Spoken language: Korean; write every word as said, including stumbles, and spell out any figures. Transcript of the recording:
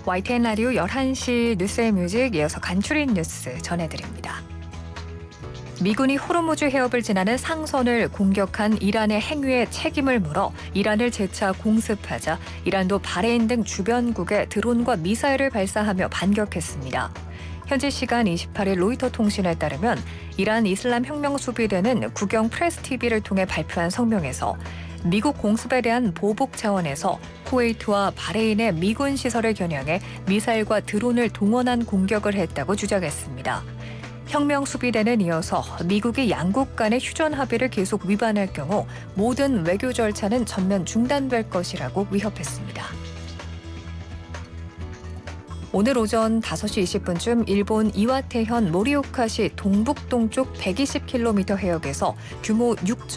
와이티엔 라디오 열한 시 뉴스의 뮤직, 이어서 간추린 뉴스 전해드립니다. 미군이 호르무즈 해협을 지나는 상선을 공격한 이란의 행위에 책임을 물어 이란을 재차 공습하자 이란도 바레인 등 주변국에 드론과 미사일을 발사하며 반격했습니다. 현지 시간 이십팔 일 로이터 통신에 따르면 이란 이슬람 혁명 수비대는 국영 프레스티비를 통해 발표한 성명에서 미국 공습에 대한 보복 차원에서 쿠웨이트와 바레인의 미군 시설을 겨냥해 미사일과 드론을 동원한 공격을 했다고 주장했습니다. 혁명 수비대는 이어서 미국이 양국 간의 휴전 합의를 계속 위반할 경우 모든 외교 절차는 전면 중단될 것이라고 위협했습니다. 오늘 오전 다섯 시 이십 분쯤 일본 이와테현 모리오카시 동북동쪽 백이십 킬로미터 해역에서 규모 육 점